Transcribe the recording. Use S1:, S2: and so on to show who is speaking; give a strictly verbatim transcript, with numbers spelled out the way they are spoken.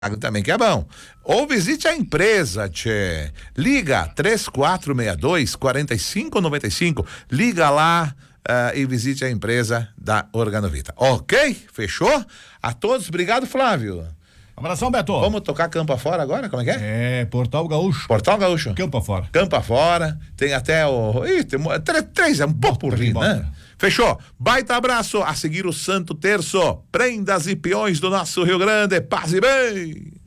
S1: também que é bom. Ou visite a empresa, tchê. Liga três quatro seis dois, quatro cinco nove cinco. Liga lá uh, e visite a empresa da Organovita. Ok? Fechou? A todos, obrigado, Flávio.
S2: Abração, Beto.
S1: Vamos tocar campo afora agora? Como é que é?
S2: É, Portal Gaúcho.
S1: Portal Gaúcho.
S2: Campo afora.
S1: Campo afora. Tem até o. Ih, tem três, três, é um pouco por rir, né? Fechou. Baita abraço. A seguir o Santo Terço. Prendas e peões do nosso Rio Grande. Paz e bem.